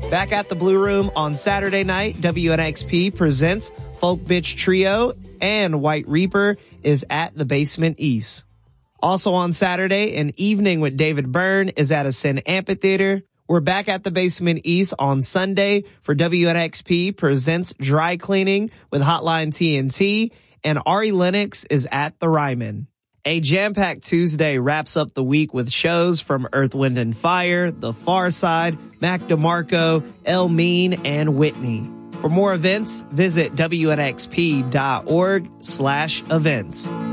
Back at the Blue Room on Saturday night, WNXP presents Folk Bitch Trio, and White Reaper is at the Basement East. Also on Saturday, An Evening with David Byrne is at Ascend Amphitheater. We're back at the Basement East on Sunday for WNXP presents Dry Cleaning with Hotline TNT, and Ari Lennox is at the Ryman. A jam-packed Tuesday wraps up the week with shows from Earth, Wind & Fire, The Far Side, Mac DeMarco, El Mean, and Whitney. For more events, visit WNXP.org/events.